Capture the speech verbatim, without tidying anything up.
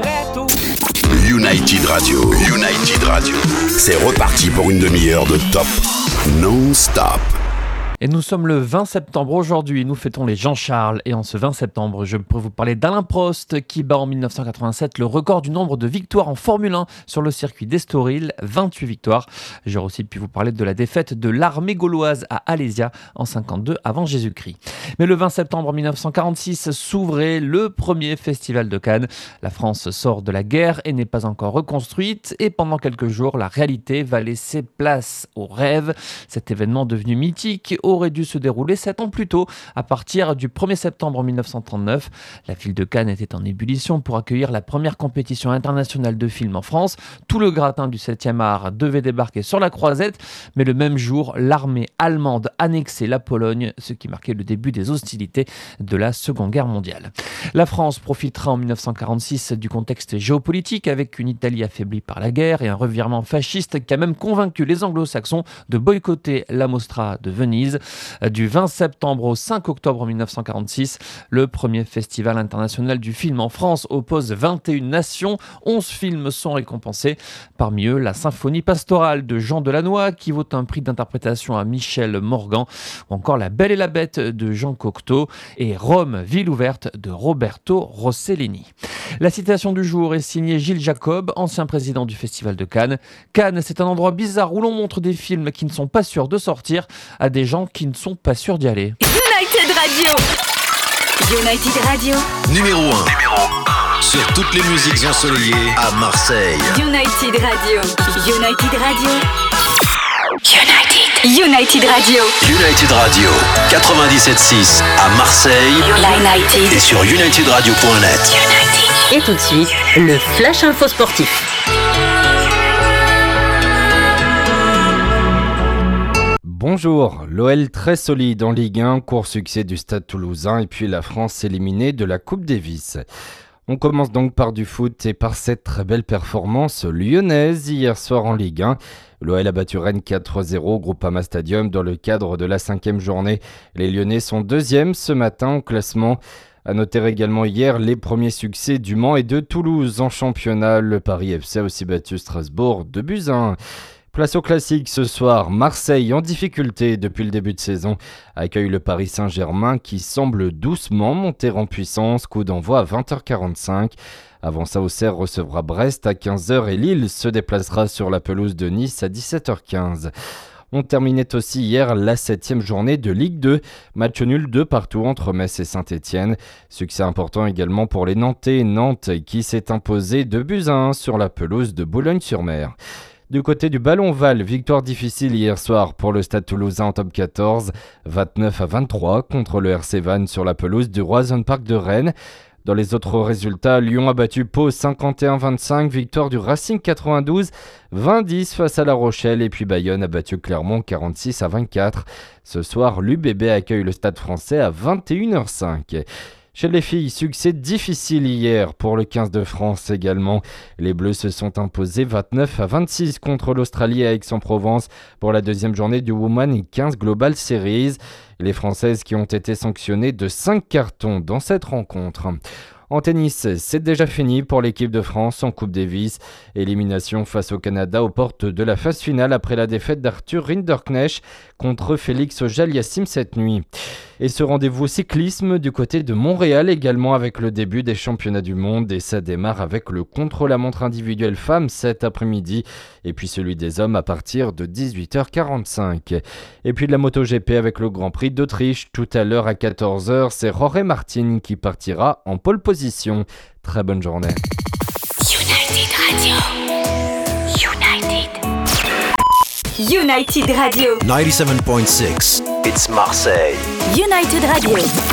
dirai tout. United Radio, United Radio. C'est reparti pour une demi-heure de top non-stop. Et nous sommes le vingt septembre aujourd'hui, nous fêtons les Jean-Charles. Et en ce vingt septembre, je peux vous parler d'Alain Prost qui bat en dix-neuf cent quatre-vingt-sept le record du nombre de victoires en Formule un sur le circuit d'Estoril, vingt-huit victoires. J'aurais aussi pu vous parler de la défaite de l'armée gauloise à Alésia en cinquante-deux avant Jésus-Christ. Mais le vingt septembre dix-neuf cent quarante-six s'ouvrait le premier festival de Cannes. La France sort de la guerre et n'est pas encore reconstruite. Et pendant quelques jours, la réalité va laisser place au rêve. Cet événement devenu mythique aurait dû se dérouler sept ans plus tôt, à partir du premier septembre dix-neuf cent trente-neuf. La ville de Cannes était en ébullition pour accueillir la première compétition internationale de films en France. Tout le gratin du septième art devait débarquer sur la Croisette, mais le même jour, l'armée allemande annexait la Pologne, ce qui marquait le début des hostilités de la Seconde Guerre mondiale. La France profitera en dix-neuf cent quarante-six du contexte géopolitique avec une Italie affaiblie par la guerre et un revirement fasciste qui a même convaincu les anglo-saxons de boycotter la Mostra de Venise. Du vingt septembre au cinq octobre dix-neuf cent quarante-six, le premier festival international du film en France oppose vingt et une nations. onze films sont récompensés. Parmi eux, la symphonie pastorale de Jean Delannoy qui vaut un prix d'interprétation à Michel Morgan, ou encore La Belle et la Bête de Jean Cocteau et Rome, ville ouverte de Roberto Rossellini. La citation du jour est signée Gilles Jacob, ancien président du Festival de Cannes. Cannes, c'est un endroit bizarre où l'on montre des films qui ne sont pas sûrs de sortir à des gens qui ne sont pas sûrs d'y aller. United Radio. United Radio. Numéro un. Numéro un. Sur toutes les musiques ensoleillées à Marseille. United Radio. United Radio. United. United Radio. United Radio. quatre-vingt-dix-sept six à Marseille. United. Et sur united radio point net. United. Et tout de suite, le Flash Info Sportif. Bonjour, l'O L très solide en Ligue un, court succès du Stade Toulousain et puis la France éliminée de la Coupe Davis. On commence donc par du foot et par cette très belle performance lyonnaise hier soir en Ligue un. L'O L a battu Rennes quatre zéro au Groupama Stadium dans le cadre de la cinquième journée. Les Lyonnais sont deuxièmes ce matin au classement. À noter également hier les premiers succès du Mans et de Toulouse en championnat. Le Paris F C a aussi battu Strasbourg deux buts à un. Place au classique ce soir, Marseille en difficulté depuis le début de saison accueille le Paris Saint-Germain qui semble doucement monter en puissance, coup d'envoi à vingt heures quarante-cinq. Avant ça, Auxerre recevra Brest à quinze heures et Lille se déplacera sur la pelouse de Nice à dix-sept heures quinze. On terminait aussi hier la septième journée de Ligue deux, match nul deux partout entre Metz et Saint-Etienne. Succès important également pour les Nantais, Nantes qui s'est imposé deux buts à un sur la pelouse de Boulogne-sur-Mer. Du côté du Ballon-Val, victoire difficile hier soir pour le Stade Toulousain en top quatorze, vingt-neuf à vingt-trois contre le R C Vannes sur la pelouse du Roison Park de Rennes. Dans les autres résultats, Lyon a battu Pau cinquante et un à vingt-cinq, victoire du Racing quatre-vingt-douze, vingt dix face à La Rochelle et puis Bayonne a battu Clermont quarante-six à vingt-quatre. Ce soir, l'U B B accueille le Stade Français à vingt et une heures cinq. Chez les filles, succès difficile hier pour le quinze de France également. Les Bleus se sont imposés vingt-neuf à vingt-six contre l'Australie à Aix-en-Provence pour la deuxième journée du Women quinze Global Series. Les Françaises qui ont été sanctionnées de cinq cartons dans cette rencontre. En tennis, c'est déjà fini pour l'équipe de France en Coupe Davis. Élimination face au Canada aux portes de la phase finale après la défaite d'Arthur Rinderknecht contre Félix Auger-Aliassime cette nuit. Et ce rendez-vous cyclisme du côté de Montréal également avec le début des championnats du monde et ça démarre avec le contre-la-montre individuel femmes cet après-midi et puis celui des hommes à partir de dix-huit heures quarante-cinq. Et puis de la MotoGP avec le Grand Prix d'Autriche tout à l'heure à quatorze heures, c'est Jorge Martin qui partira en pole position. Très bonne journée. United Radio. United. United Radio. quatre-vingt-dix-sept point six, it's Marseille. United Radio.